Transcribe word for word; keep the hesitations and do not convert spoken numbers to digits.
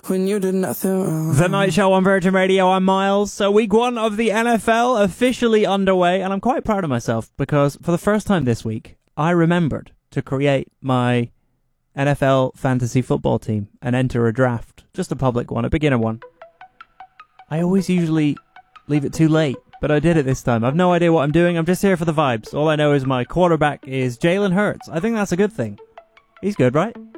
when you did nothing wrong. The Night Show on Virgin Radio, I'm Miles. So week one of the N F L officially underway, and I'm quite proud of myself because for the first time this week, I remembered to create my N F L fantasy football team and enter a draft. Just a public one, a beginner one. I always usually leave it too late, but I did it this time. I've no idea what I'm doing. I'm just here for the vibes. All I know is my quarterback is Jalen Hurts. I think that's a good thing. He's good, right?